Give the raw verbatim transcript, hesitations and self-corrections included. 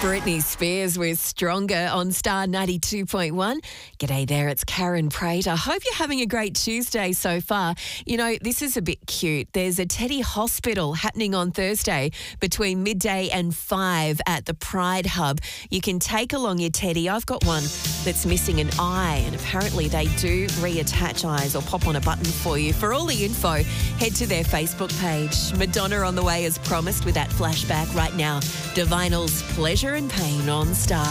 Britney Spears with Stronger on Star ninety-two point one. G'day there, it's Karen Prater. Hope you're having a great Tuesday so far. You know, this is a bit cute. There's a Teddy hospital happening on Thursday between midday and five at the Pride Hub. You can take along your Teddy. I've got one that's missing an eye, and apparently they do reattach eyes or pop on a button for you. For all the info, head to their Facebook page. Madonna on the way as promised with that flashback right now. Divinal's Pleasure and Pain on Star.